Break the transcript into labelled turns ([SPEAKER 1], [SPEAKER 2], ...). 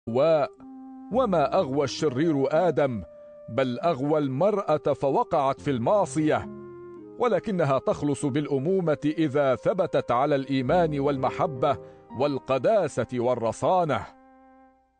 [SPEAKER 1] وما أغوى الشرير آدم، بل أغوى المرأة فوقعت في المعصية، ولكنها تخلص بالأمومة إذا ثبتت على الإيمان والمحبة والقداسة والرصانة.